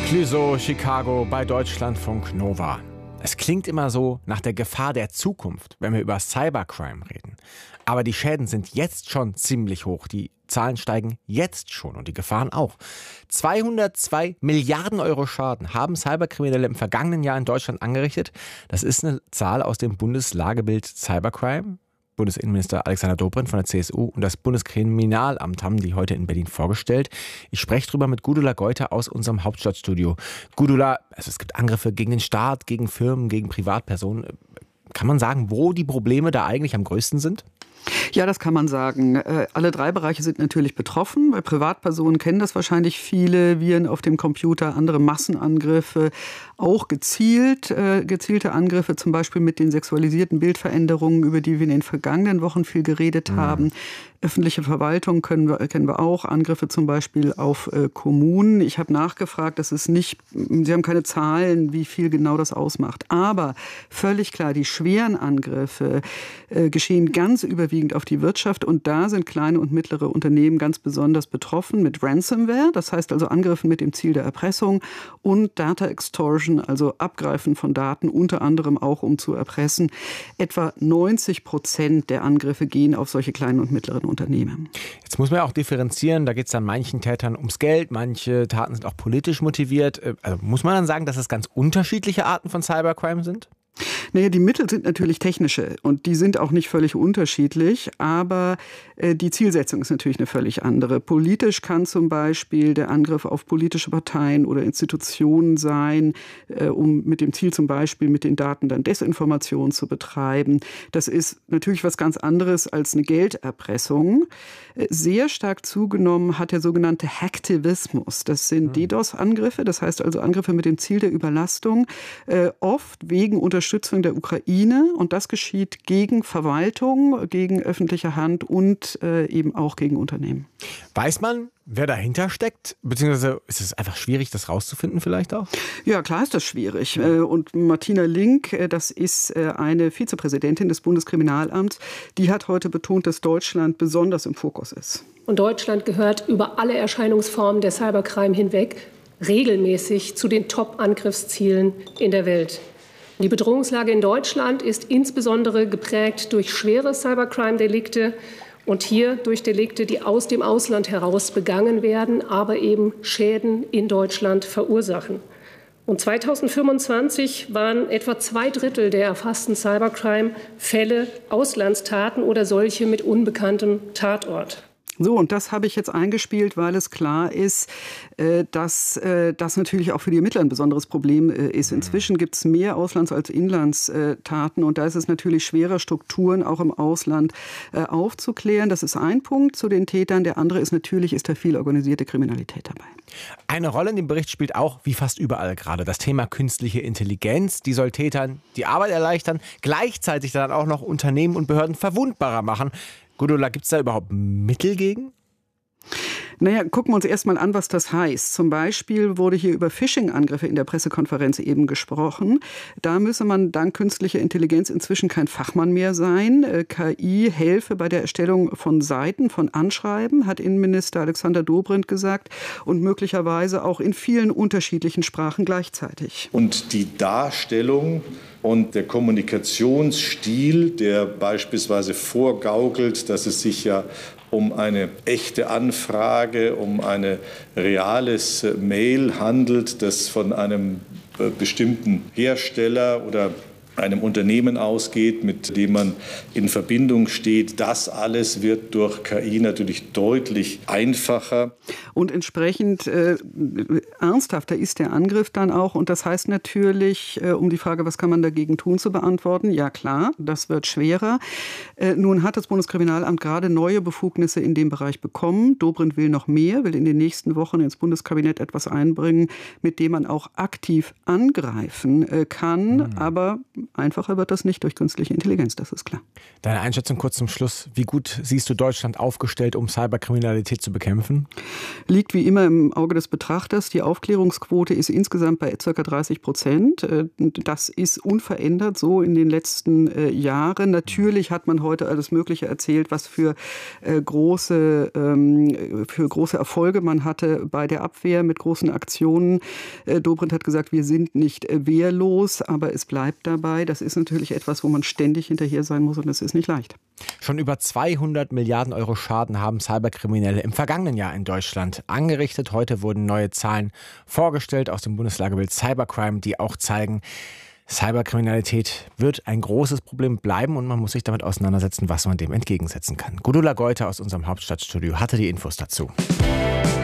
Clouseau, Chicago bei Deutschlandfunk Nova. Es klingt immer so nach der Gefahr der Zukunft, wenn wir über Cybercrime reden. Aber die Schäden sind jetzt schon ziemlich hoch. Die Zahlen steigen jetzt schon und die Gefahren auch. 202 Milliarden Euro Schaden haben Cyberkriminelle im vergangenen Jahr in Deutschland angerichtet. Das ist eine Zahl aus dem Bundeslagebild Cybercrime. Bundesinnenminister Alexander Dobrindt von der CSU und das Bundeskriminalamt haben die heute in Berlin vorgestellt. Ich spreche drüber mit Gudula Geuter aus unserem Hauptstadtstudio. Gudula, also es gibt Angriffe gegen den Staat, gegen Firmen, gegen Privatpersonen. Kann man sagen, wo die Probleme da eigentlich am größten sind? Ja, das kann man sagen. Alle drei Bereiche sind natürlich betroffen. Bei Privatpersonen kennen das wahrscheinlich viele. Viren auf dem Computer, andere Massenangriffe, auch gezielte Angriffe, zum Beispiel mit den sexualisierten Bildveränderungen, über die wir in den vergangenen Wochen viel geredet haben. Öffentliche Verwaltung kennen wir auch. Angriffe zum Beispiel auf Kommunen. Ich habe nachgefragt, Sie haben keine Zahlen, wie viel genau das ausmacht. Aber völlig klar, die schweren Angriffe geschehen ganz überwiegend auf die Wirtschaft. Und da sind kleine und mittlere Unternehmen ganz besonders betroffen mit Ransomware. Das heißt also Angriffen mit dem Ziel der Erpressung und Data Extortion, also Abgreifen von Daten, unter anderem auch um zu erpressen. Etwa 90% der Angriffe gehen auf solche kleinen und mittleren Unternehmen. Jetzt muss man ja auch differenzieren, da geht es dann manchen Tätern ums Geld, manche Taten sind auch politisch motiviert. Also muss man dann sagen, dass es ganz unterschiedliche Arten von Cybercrime sind? Naja, die Mittel sind natürlich technische und die sind auch nicht völlig unterschiedlich, aber die Zielsetzung ist natürlich eine völlig andere. Politisch kann zum Beispiel der Angriff auf politische Parteien oder Institutionen sein, um mit dem Ziel zum Beispiel mit den Daten dann Desinformation zu betreiben. Das ist natürlich was ganz anderes als eine Gelderpressung. Sehr stark zugenommen hat der sogenannte Hacktivismus. Das sind DDoS-Angriffe, das heißt also Angriffe mit dem Ziel der Überlastung, oft wegen Unterstützung der Ukraine, und das geschieht gegen Verwaltung, gegen öffentliche Hand und eben auch gegen Unternehmen. Weiß man, wer dahinter steckt? Beziehungsweise ist es einfach schwierig, das rauszufinden vielleicht auch? Ja, klar ist das schwierig. Und Martina Link, das ist eine Vizepräsidentin des Bundeskriminalamts, die hat heute betont, dass Deutschland besonders im Fokus ist. Und Deutschland gehört über alle Erscheinungsformen der Cybercrime hinweg regelmäßig zu den Top-Angriffszielen in der Welt. Die Bedrohungslage in Deutschland ist insbesondere geprägt durch schwere Cybercrime-Delikte und hier durch Delikte, die aus dem Ausland heraus begangen werden, aber eben Schäden in Deutschland verursachen. Und 2025 waren etwa 2/3 der erfassten Cybercrime-Fälle Auslandstaten oder solche mit unbekanntem Tatort. So, und das habe ich jetzt eingespielt, weil es klar ist, dass das natürlich auch für die Ermittler ein besonderes Problem ist. Inzwischen gibt es mehr Auslands- als Inlandstaten und da ist es natürlich schwerer, Strukturen auch im Ausland aufzuklären. Das ist ein Punkt zu den Tätern. Der andere ist natürlich, ist da viel organisierte Kriminalität dabei. Eine Rolle in dem Bericht spielt auch, wie fast überall gerade, das Thema künstliche Intelligenz. Die soll Tätern die Arbeit erleichtern, gleichzeitig dann auch noch Unternehmen und Behörden verwundbarer machen. Gudula, gibt es da überhaupt Mittel gegen? Naja, gucken wir uns erstmal an, was das heißt. Zum Beispiel wurde hier über Phishing-Angriffe in der Pressekonferenz eben gesprochen. Da müsse man dank künstlicher Intelligenz inzwischen kein Fachmann mehr sein. KI helfe bei der Erstellung von Seiten, von Anschreiben, hat Innenminister Alexander Dobrindt gesagt, und möglicherweise auch in vielen unterschiedlichen Sprachen gleichzeitig. Und die Darstellung und der Kommunikationsstil, der beispielsweise vorgaukelt, dass es sich ja um eine echte Anfrage, um ein reales Mail handelt, das von einem bestimmten Hersteller oder einem Unternehmen ausgeht, mit dem man in Verbindung steht. Das alles wird durch KI natürlich deutlich einfacher. Und entsprechend ernsthafter ist der Angriff dann auch. Und das heißt natürlich, um die Frage, was kann man dagegen tun, zu beantworten, ja klar, das wird schwerer. Nun hat das Bundeskriminalamt gerade neue Befugnisse in dem Bereich bekommen. Dobrindt will noch mehr, will in den nächsten Wochen ins Bundeskabinett etwas einbringen, mit dem man auch aktiv angreifen kann. Aber einfacher wird das nicht durch künstliche Intelligenz, das ist klar. Deine Einschätzung kurz zum Schluss. Wie gut siehst du Deutschland aufgestellt, um Cyberkriminalität zu bekämpfen? Liegt wie immer im Auge des Betrachters. Die Aufklärungsquote ist insgesamt bei ca. 30%. Das ist unverändert so in den letzten Jahren. Natürlich hat man heute alles Mögliche erzählt, was für große Erfolge man hatte bei der Abwehr mit großen Aktionen. Dobrindt hat gesagt, wir sind nicht wehrlos, aber es bleibt dabei. Das ist natürlich etwas, wo man ständig hinterher sein muss und das ist nicht leicht. Schon über 200 Milliarden Euro Schaden haben Cyberkriminelle im vergangenen Jahr in Deutschland angerichtet. Heute wurden neue Zahlen vorgestellt aus dem Bundeslagebild Cybercrime, die auch zeigen, Cyberkriminalität wird ein großes Problem bleiben und man muss sich damit auseinandersetzen, was man dem entgegensetzen kann. Gudula Goite aus unserem Hauptstadtstudio hatte die Infos dazu.